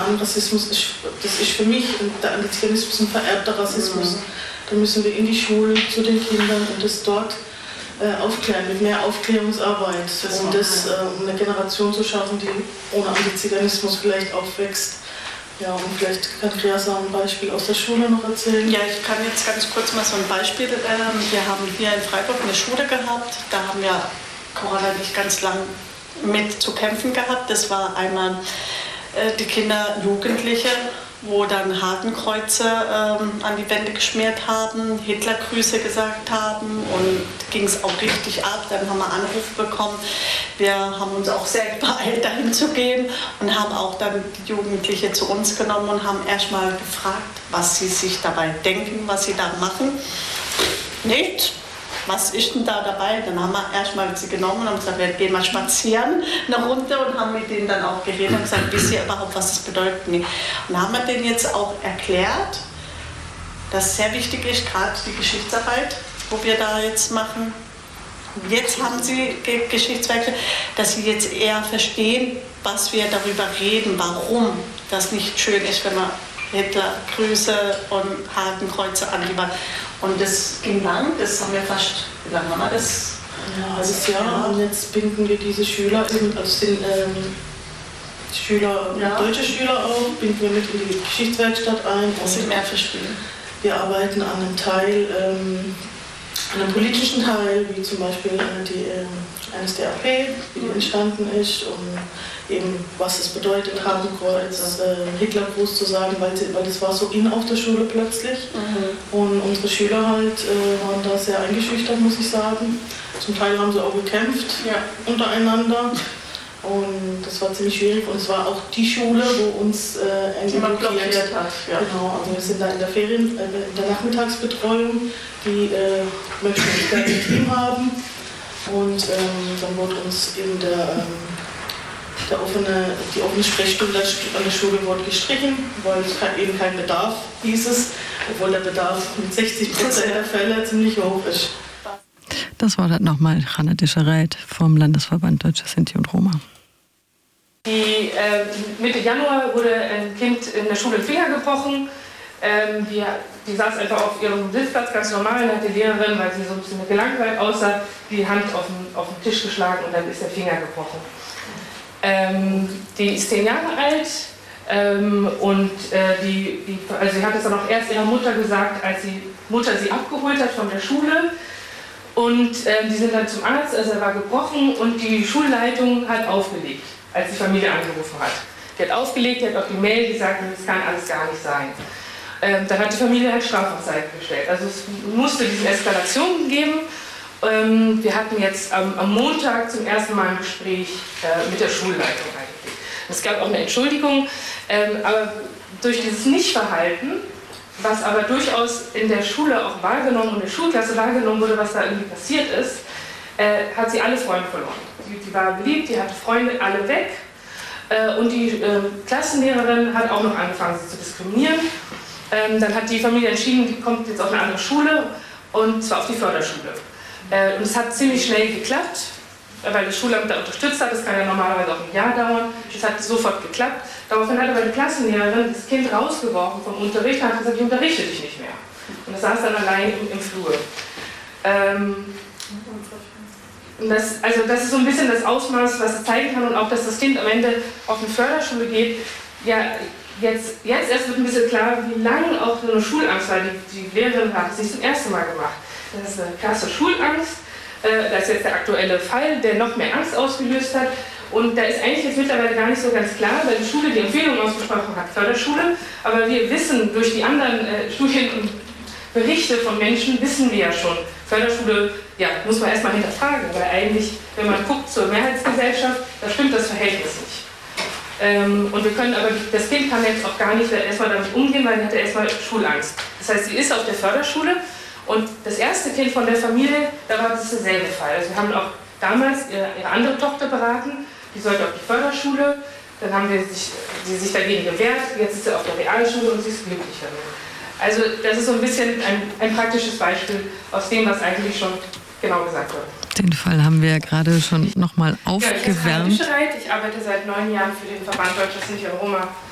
Rassismus ist, das ist für mich, der Antiziganismus ein vererbter Rassismus. Da müssen wir in die Schule zu den Kindern und das dort aufklären, mit mehr Aufklärungsarbeit, um eine Generation zu schaffen, die ohne Antiziganismus vielleicht aufwächst. Ja, und vielleicht kann Claire ein Beispiel aus der Schule noch erzählen. Ja, ich kann jetzt ganz kurz mal so ein Beispiel. Wir haben hier in Freiburg eine Schule gehabt, da haben wir Corona nicht ganz lang mit zu kämpfen gehabt. Das war einmal die Kinder, Jugendliche, wo dann Hakenkreuze an die Wände geschmiert haben, Hitlergrüße gesagt haben und ging es auch richtig ab. Dann haben wir Anrufe bekommen. Wir haben uns auch sehr beeilt, dahin zu gehen und haben auch dann die Jugendliche zu uns genommen und haben erstmal gefragt, was sie sich dabei denken, was sie da machen. Nichts. Was ist denn da dabei? Dann haben wir erstmal sie genommen und haben gesagt, wir gehen mal spazieren eine Runde und haben mit denen dann auch geredet und gesagt, wisst ihr überhaupt, was das bedeutet? Und haben wir denen jetzt auch erklärt, dass es sehr wichtig ist, gerade die Geschichtsarbeit, wo wir da jetzt machen. Jetzt haben sie Geschichtswerke, dass sie jetzt eher verstehen, was wir darüber reden, warum das nicht schön ist, wenn man Hitlergrüße und Hakenkreuze anliefert. Und das ging lang, das haben wir fast, wie lange haben wir das? Ja, halbes Jahr. Und jetzt binden wir diese Schüler, also den Schüler, deutsche Schüler auch, binden wir mit in die Geschichtswerkstatt ein. Dass sie mehr verstehen. Wir arbeiten an einem Teil, an einem politischen Teil, wie zum Beispiel die NSDAP, wie die entstanden ist und eben was es bedeutet, Hakenkreuz, Hitlergruß zu sagen, weil das war so in auf der Schule plötzlich. Und unsere Schüler halt waren da sehr eingeschüchtert, muss ich sagen. Zum Teil haben sie auch gekämpft untereinander. Und das war ziemlich schwierig und es war auch die Schule, wo uns blockiert hat. Ja. Genau, also wir sind da in der Nachmittagsbetreuung, die möchten uns gerne im Team haben und dann wurde uns eben die offene Sprechstunde an der Schule wurde gestrichen, weil es eben kein Bedarf hieß es, obwohl der Bedarf mit 60% der Fälle ziemlich hoch ist. Das war dann nochmal Hanna Dischereit vom Landesverband Deutsche Sinti und Roma. Mitte Januar wurde ein Kind in der Schule den Finger gebrochen. Die saß einfach auf ihrem Sitzplatz ganz normal und hat die Lehrerin, weil sie so ein bisschen gelangweilt aussah, die Hand auf den Tisch geschlagen und dann ist der Finger gebrochen. Die ist 10 Jahre alt und also sie hat es dann auch erst ihrer Mutter gesagt, als die Mutter sie abgeholt hat von der Schule. Und die sind dann zum Arzt, also er war gebrochen und die Schulleitung hat aufgelegt, als die Familie angerufen hat. Die hat aufgelegt, die hat auf die Mail gesagt, das kann alles gar nicht sein. Dann hat die Familie halt Strafanzeige gestellt. Also es musste diese Eskalation geben. Wir hatten jetzt am Montag zum ersten Mal ein Gespräch mit der Schulleitung eigentlich. Es gab auch eine Entschuldigung, aber durch dieses Nichtverhalten, was aber durchaus in der Schule auch wahrgenommen und in der Schulklasse wahrgenommen wurde, was da irgendwie passiert ist, hat sie alle Freunde verloren. Die war beliebt, die hatte Freunde alle weg und die Klassenlehrerin hat auch noch angefangen, sie zu diskriminieren. Dann hat die Familie entschieden, die kommt jetzt auf eine andere Schule und zwar auf die Förderschule. Und es hat ziemlich schnell geklappt, weil das Schulamt da unterstützt hat. Das kann ja normalerweise auch ein Jahr dauern. Es hat sofort geklappt. Daraufhin hat aber die Klassenlehrerin das Kind rausgeworfen vom Unterricht und hat gesagt, ich unterrichte dich nicht mehr. Und das saß dann allein im Flur. Das ist so ein bisschen das Ausmaß, was es zeigen kann und auch, dass das Kind am Ende auf eine Förderschule geht. Ja, jetzt erst wird ein bisschen klar, wie lange auch so eine Schulangst war. Die Lehrerin hat es nicht zum ersten Mal gemacht. Das ist eine krasse Schulangst. Das ist jetzt der aktuelle Fall, der noch mehr Angst ausgelöst hat. Und da ist eigentlich jetzt mittlerweile gar nicht so ganz klar, weil die Schule die Empfehlung ausgesprochen hat, Förderschule. Aber wir wissen durch die anderen Studien und Berichte von Menschen, wissen wir ja schon, Förderschule muss man erstmal hinterfragen. Weil eigentlich, wenn man guckt zur Mehrheitsgesellschaft, da stimmt das Verhältnis nicht. Und wir können aber, das Kind kann jetzt auch gar nicht erstmal damit umgehen, weil sie hatte erstmal Schulangst. Das heißt, sie ist auf der Förderschule. Und das erste Kind von der Familie, da war das derselbe Fall. Also wir haben auch damals ihre andere Tochter beraten, die sollte auf die Förderschule. Dann haben sie sich dagegen gewehrt, jetzt ist sie auf der Realschule und sie ist glücklich damit. Also das ist so ein bisschen ein praktisches Beispiel aus dem, was eigentlich schon genau gesagt wurde. Den Fall haben wir ja gerade schon nochmal aufgewärmt. Ich arbeite seit 9 Jahren für den Verband Deutscher Sinti und Roma